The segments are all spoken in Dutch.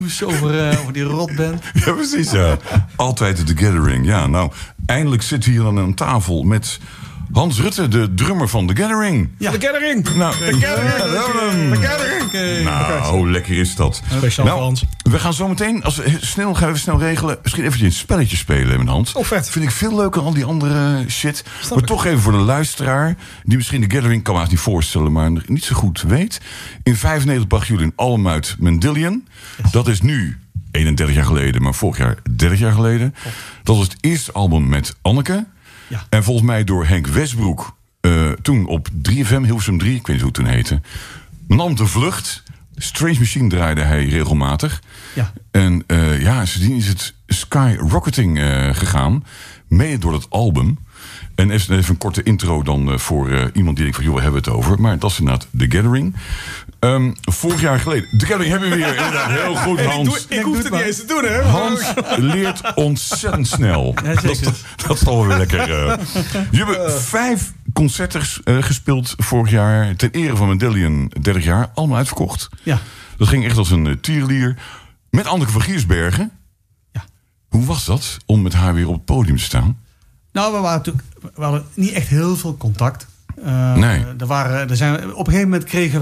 over die rotband. Ja, precies, ja. Altijd The Gathering. Ja, nou, eindelijk zitten we hier aan een tafel met Hans Rutte, de drummer van The Gathering. Ja, The Gathering! Nou, The Gathering! The Gathering! Okay. Nou, hoe lekker is dat? Speciaal voor Hans. We gaan zo meteen, gaan we even snel regelen, misschien eventjes een spelletje spelen met Hans. Oh, vet. Vind ik veel leuker dan al die andere shit. Maar toch even voor de luisteraar, die misschien The Gathering, kan me niet voorstellen, maar niet zo goed weet. In 1995 bracht jullie een album uit, Mendelian. Yes. Dat is nu 31 jaar geleden, maar vorig jaar 30 jaar geleden. Dat was het eerste album met Anneke. Ja. En volgens mij door Henk Westbroek, toen op 3FM, Hilversum 3, ik weet niet hoe het toen heette, nam de vlucht. Strange Machine draaide hij regelmatig. Ja. En sindsdien is het skyrocketing gegaan, mede door het album. En even een korte intro dan voor iemand die denkt van, joh, we hebben het over. Maar dat is inderdaad The Gathering. Vorig jaar geleden. The Gathering hebben we weer inderdaad heel goed, Hans. Ik hoef het niet eens te doen, hè? Hans leert ontzettend snel. Ja, dat is toch wel weer lekker. Je hebt 5 concerten gespeeld vorig jaar ten ere van Mendelian 30 jaar. Allemaal uitverkocht. Ja. Dat ging echt als een tierlier. Met Anneke van Giersbergen. Ja. Hoe was dat om met haar weer op het podium te staan? Nou, we hadden niet echt heel veel contact. Nee. Op een gegeven moment kregen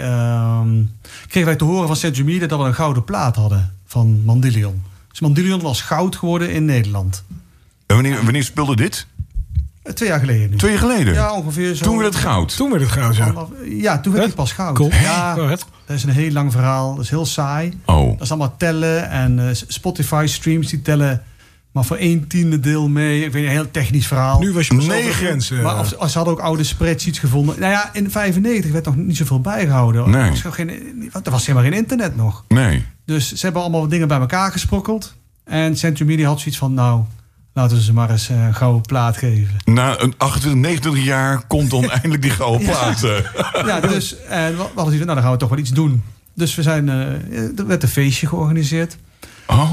wij te horen van Century Media dat we een gouden plaat hadden van Mendelian. Dus Mendelian was goud geworden in Nederland. En wanneer speelde dit? 2 jaar geleden nu. 2 jaar geleden? Ja, ongeveer zo. Toen werd het goud? Toen werd het goud, ja. Ja, toen werd het pas goud. Cool. Ja, dat is een heel lang verhaal. Dat is heel saai. Oh. Dat is allemaal tellen. En Spotify streams die tellen maar voor 1/10 deel mee. Ik weet niet, een heel technisch verhaal. Nu was je pas over de grens. Maar ze hadden ook oude spreadsheets gevonden. Nou ja, in 95 werd nog niet zoveel bijgehouden. Nee. Er was helemaal geen internet nog. Nee. Dus ze hebben allemaal dingen bij elkaar gesprokkeld. En Century Media had zoiets van, nou, laten we ze maar eens een gouden plaat geven. Na een 28, 29 jaar komt dan eindelijk die gouden plaat. Ja, dus we hadden zoiets van, nou, dan gaan we toch wel iets doen. Dus er werd een feestje georganiseerd. Oh.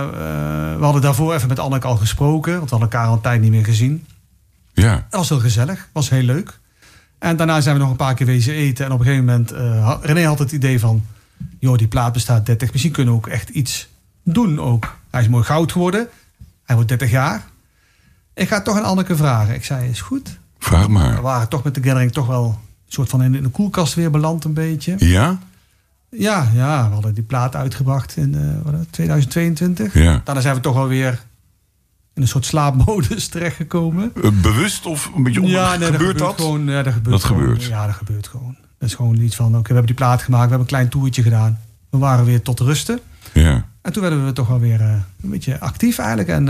We hadden daarvoor even met Anneke al gesproken. Want we hadden elkaar al een tijd niet meer gezien. Ja. Dat was heel gezellig. Was heel leuk. En daarna zijn we nog een paar keer wezen eten. En op een gegeven moment... René had het idee van... joh, die plaat bestaat 30. Misschien kunnen we ook echt iets doen ook. Hij is mooi goud geworden. Hij wordt 30 jaar. Ik ga toch aan Anneke vragen. Ik zei, is goed. Vraag maar. We waren toch met de Gathering toch wel... een soort van in de koelkast weer beland een beetje. Ja? Ja, we hadden die plaat uitgebracht in 2022. Ja. Daarna zijn we toch wel weer in een soort slaapmodus terechtgekomen. Bewust of een beetje gebeurt dat? Gewoon, ja, dat gebeurt. Ja, dat gebeurt gewoon. Dat is gewoon iets van, oké, we hebben die plaat gemaakt, we hebben een klein toertje gedaan. We waren weer tot rusten. Ja. En toen werden we toch wel weer een beetje actief eigenlijk. En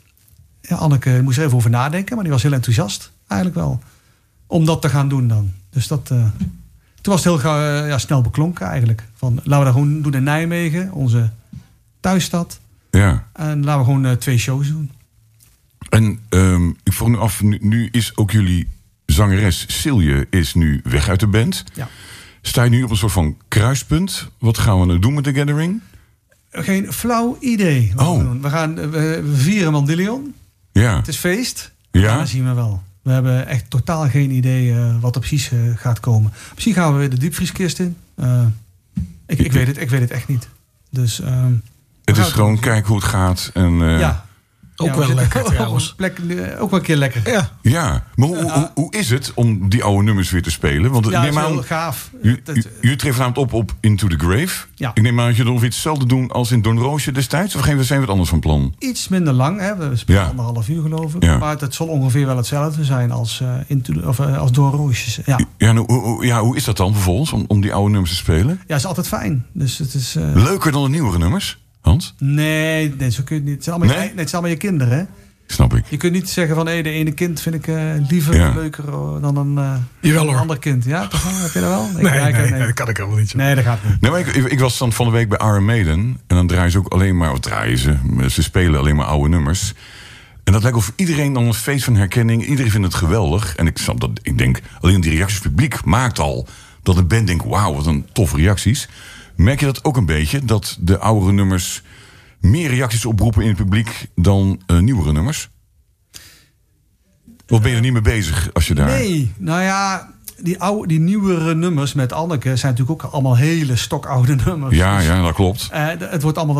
Anneke moest er even over nadenken, maar die was heel enthousiast eigenlijk wel. Om dat te gaan doen dan. Dus dat... Toen was het heel snel beklonken eigenlijk. Van, laten we dat gewoon doen in Nijmegen, onze thuisstad. Ja. En laten we gewoon 2 shows doen. En ik vroeg me af, nu is ook jullie zangeres Silje is nu weg uit de band. Ja. Sta je nu op een soort van kruispunt? Wat gaan we nou doen met The Gathering? Geen flauw idee wat we doen. We vieren Mendelian. Ja. Het is feest. Ja. Dat zien we wel. We hebben echt totaal geen idee wat er precies gaat komen. Misschien gaan we weer de diepvrieskist in. Ik weet het echt niet. Dus, het is gewoon kijken hoe het gaat. En, ja. Ook wel lekker trouwens. Ook wel een keer lekker. Ja. Ja, maar hoe is het om die oude nummers weer te spelen? Want Ja, ik neem dat is aan, heel gaaf. jullie treden vanavond op Into the Grave. Ja. Ik neem aan dat je nog iets hetzelfde doen als in Doornroosje destijds? Of zijn we wat anders van plan? Iets minder lang. Hè? We spelen 1,5 uur geloof ik. Ja. Maar het zal ongeveer wel hetzelfde zijn als Doornroosjes. Ja. Hoe is dat dan vervolgens om die oude nummers te spelen? Ja, is altijd fijn. Dus het is, leuker dan de nieuwere nummers, Hans? Nee, zo kun je het niet. Het zijn allemaal je kinderen, hè? Snap ik. Je kunt niet zeggen van, de ene kind vind ik liever leuker dan een ander kind. Ja, toch? Heb je dat wel? Nee, dat kan ik allemaal niet zo. Nee, dat gaat niet. Nee, maar ik was dan van de week bij Iron Maiden. En dan draaien ze ook alleen maar, ze spelen alleen maar oude nummers. En dat lijkt of iedereen dan een feest van herkenning. Iedereen vindt het geweldig. En ik denk, alleen die reacties van het publiek maakt al dat de band denkt, wauw, wat een toffe reacties. Merk je dat ook een beetje, dat de oudere nummers meer reacties oproepen in het publiek dan nieuwere nummers? Of ben je er niet mee bezig als je daar... Nee, nou ja, die nieuwere nummers met Anneke zijn natuurlijk ook allemaal hele stokoude nummers. Ja, dat klopt. Het wordt allemaal